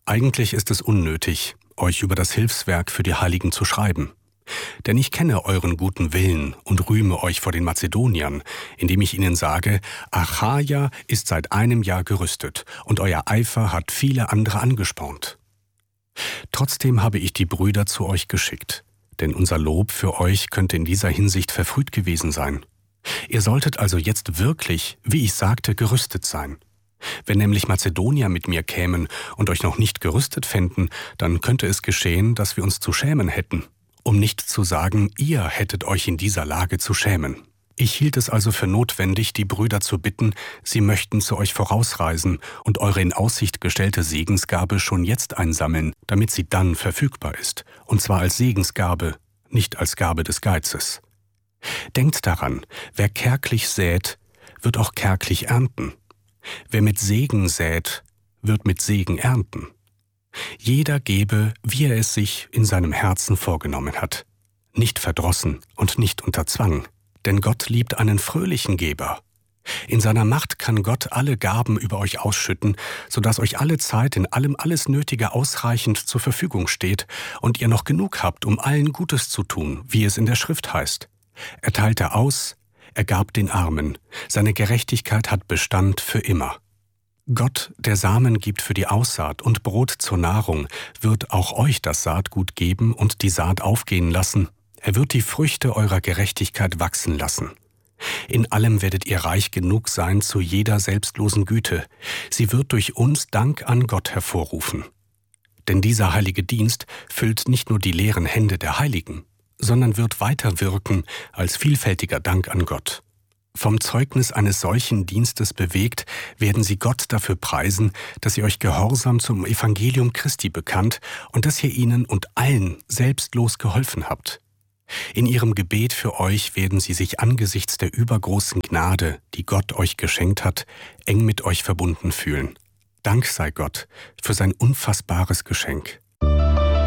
Eigentlich ist es unnötig, euch über das Hilfswerk für die Heiligen zu schreiben. Denn ich kenne euren guten Willen und rühme euch vor den Mazedoniern, indem ich ihnen sage, Achaia ist seit einem Jahr gerüstet und euer Eifer hat viele andere angespornt. Trotzdem habe ich die Brüder zu euch geschickt, denn unser Lob für euch könnte in dieser Hinsicht verfrüht gewesen sein. Ihr solltet also jetzt wirklich, wie ich sagte, gerüstet sein. Wenn nämlich Mazedonier mit mir kämen und euch noch nicht gerüstet fänden, dann könnte es geschehen, dass wir uns zu schämen hätten. Um nicht zu sagen, ihr hättet euch in dieser Lage zu schämen. Ich hielt es also für notwendig, die Brüder zu bitten, sie möchten zu euch vorausreisen und eure in Aussicht gestellte Segensgabe schon jetzt einsammeln, damit sie dann verfügbar ist, und zwar als Segensgabe, nicht als Gabe des Geizes. Denkt daran, wer kärglich sät, wird auch kärglich ernten. Wer mit Segen sät, wird mit Segen ernten. Jeder gebe, wie er es sich in seinem Herzen vorgenommen hat, nicht verdrossen und nicht unter Zwang, denn Gott liebt einen fröhlichen Geber. In seiner Macht kann Gott alle Gaben über euch ausschütten, sodass euch alle Zeit in allem alles Nötige ausreichend zur Verfügung steht und ihr noch genug habt, um allen Gutes zu tun, wie es in der Schrift heißt. Er teilte aus, er gab den Armen, seine Gerechtigkeit hat Bestand für immer. Gott, der Samen gibt für die Aussaat und Brot zur Nahrung, wird auch euch das Saatgut geben und die Saat aufgehen lassen. Er wird die Früchte eurer Gerechtigkeit wachsen lassen. In allem werdet ihr reich genug sein zu jeder selbstlosen Güte. Sie wird durch uns Dank an Gott hervorrufen. Denn dieser heilige Dienst füllt nicht nur die leeren Hände der Heiligen, sondern wird weiter wirken als vielfältiger Dank an Gott. Vom Zeugnis eines solchen Dienstes bewegt, werden sie Gott dafür preisen, dass ihr euch gehorsam zum Evangelium Christi bekannt und dass ihr ihnen und allen selbstlos geholfen habt. In ihrem Gebet für euch werden sie sich angesichts der übergroßen Gnade, die Gott euch geschenkt hat, eng mit euch verbunden fühlen. Dank sei Gott für sein unfassbares Geschenk.